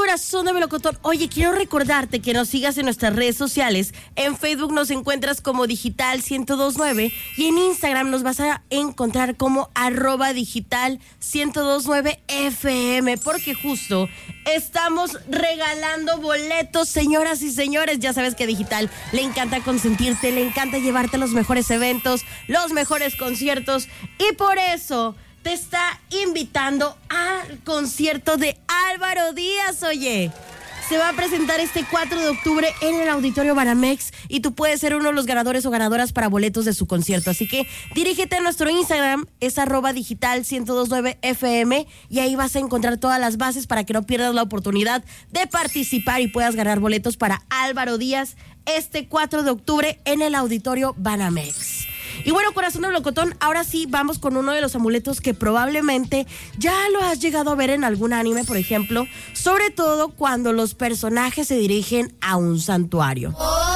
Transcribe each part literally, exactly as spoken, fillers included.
corazón de melocotón. Oye, quiero recordarte que nos sigas en nuestras redes sociales. En Facebook nos encuentras como Digital ciento dos punto nueve y en Instagram nos vas a encontrar como arroba Digital ciento dos punto nueve F M, porque justo estamos regalando boletos, señoras y señores. Ya sabes que Digital le encanta consentirte, le encanta llevarte a los mejores eventos, los mejores conciertos, y por eso te está invitando al concierto de Álvaro Díaz. Oye, se va a presentar este cuatro de octubre en el Auditorio Banamex y tú puedes ser uno de los ganadores o ganadoras para boletos de su concierto. Así que dirígete a nuestro Instagram, es arroba Digital ciento dos punto nueve F M, y ahí vas a encontrar todas las bases para que no pierdas la oportunidad de participar y puedas ganar boletos para Álvaro Díaz este cuatro de octubre en el Auditorio Banamex. Y bueno, corazón de melocotón, ahora sí vamos con uno de los amuletos que probablemente ya lo has llegado a ver en algún anime, por ejemplo, sobre todo cuando los personajes se dirigen a un santuario.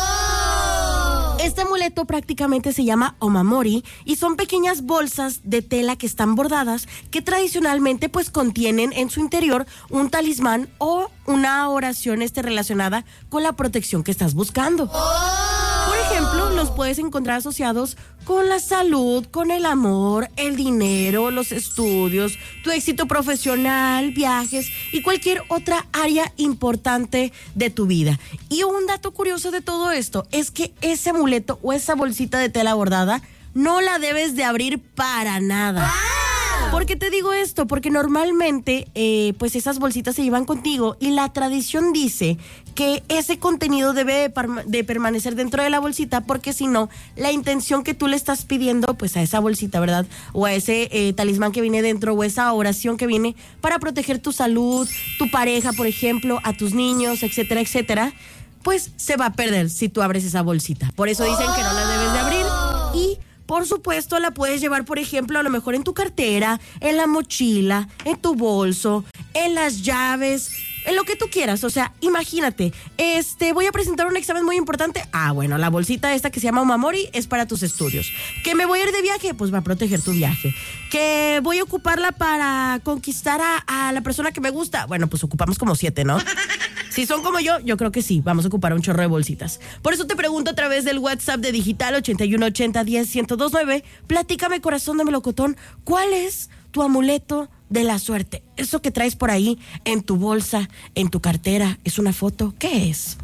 ¡Oh! Este amuleto prácticamente se llama omamori y son pequeñas bolsas de tela que están bordadas, que tradicionalmente pues contienen en su interior un talismán o una oración este relacionada con la protección que estás buscando. ¡Oh! Por ejemplo, los puedes encontrar asociados con la salud, con el amor, el dinero, los estudios, tu éxito profesional, viajes y cualquier otra área importante de tu vida. Y un dato curioso de todo esto es que ese amuleto o esa bolsita de tela bordada no la debes de abrir para nada. ¿Por qué te digo esto? Porque normalmente eh, pues esas bolsitas se llevan contigo y la tradición dice que ese contenido debe de, par- de permanecer dentro de la bolsita, porque si no, la intención que tú le estás pidiendo pues a esa bolsita, ¿verdad? O a ese eh, talismán que viene dentro, o esa oración que viene para proteger tu salud, tu pareja, por ejemplo, a tus niños, etcétera, etcétera, pues se va a perder si tú abres esa bolsita. Por eso dicen que no la debes de abrir. Y por supuesto, la puedes llevar, por ejemplo, a lo mejor en tu cartera, en la mochila, en tu bolso, en las llaves, en lo que tú quieras. O sea, imagínate, este, voy a presentar un examen muy importante. Ah, bueno, la bolsita esta que se llama omamori es para tus estudios. ¿Que me voy a ir de viaje? Pues va a proteger tu viaje. ¿Que voy a ocuparla para conquistar a, a la persona que me gusta? Bueno, pues ocupamos como siete, ¿no? Si son como yo, yo creo que sí, vamos a ocupar un chorro de bolsitas. Por eso te pregunto a través del WhatsApp de Digital ochenta y uno ochenta diez ciento dos punto nueve, platícame, corazón de melocotón, ¿cuál es tu amuleto de la suerte? Eso que traes por ahí en tu bolsa, en tu cartera, ¿es una foto? ¿Qué es?